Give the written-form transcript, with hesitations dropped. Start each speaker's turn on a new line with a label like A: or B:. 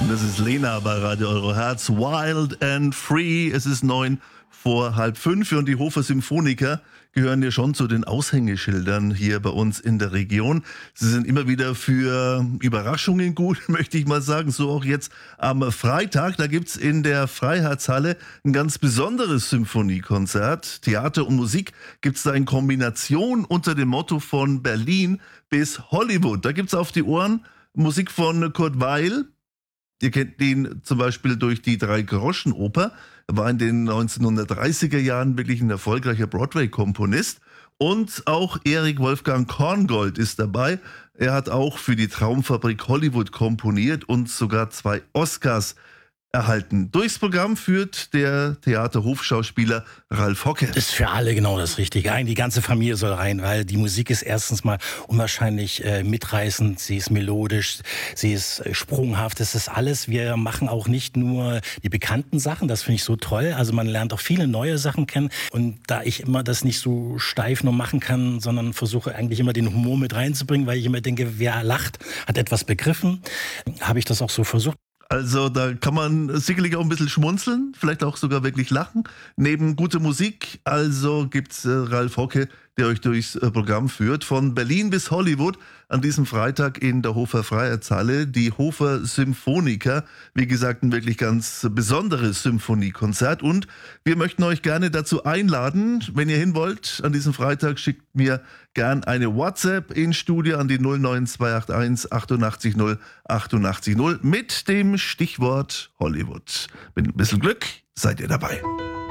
A: Das ist Lena bei Radio Euro Herz. Wild and Free. Es ist 4:09 und die Hofer Symphoniker gehören ja schon zu den Aushängeschildern hier bei uns in der Region. Sie sind immer wieder für Überraschungen gut, möchte ich mal sagen. So auch jetzt am Freitag. Da gibt's in der Freiheitshalle ein ganz besonderes Symphoniekonzert. Theater und Musik gibt's da in Kombination unter dem Motto von Berlin bis Hollywood. Da gibt's auf die Ohren Musik von Kurt Weill. Ihr kennt ihn zum Beispiel durch die Drei-Groschen-Oper. Er war in den 1930er Jahren wirklich ein erfolgreicher Broadway-Komponist. Und auch Erik Wolfgang Korngold ist dabei. Er hat auch für die Traumfabrik Hollywood komponiert und sogar 2 Oscars erhalten. Durchs Programm führt der Theaterhofschauspieler Ralf Hocke.
B: Das ist für alle genau das Richtige. Eigentlich die ganze Familie soll rein, weil die Musik ist erstens mal unwahrscheinlich mitreißend, sie ist melodisch, sie ist sprunghaft, das ist alles. Wir machen auch nicht nur die bekannten Sachen, das finde ich so toll. Also man lernt auch viele neue Sachen kennen. Und da ich immer das nicht so steif nur machen kann, sondern versuche eigentlich immer den Humor mit reinzubringen, weil ich immer denke, wer lacht, hat etwas begriffen, habe ich das auch so versucht.
A: Also da kann man sicherlich auch ein bisschen schmunzeln, vielleicht auch sogar wirklich lachen. Neben guter Musik, also gibt's Ralf Hocke, der euch durchs Programm führt. Von Berlin bis Hollywood an diesem Freitag in der Hofer Freiheitshalle. Die Hofer Symphoniker, wie gesagt, ein wirklich ganz besonderes Symphoniekonzert. Und wir möchten euch gerne dazu einladen, wenn ihr hin wollt, an diesem Freitag schickt mir gern eine WhatsApp ins Studio an die 09281 88 0 88 0 mit dem Stichwort Hollywood. Mit ein bisschen Glück seid ihr dabei.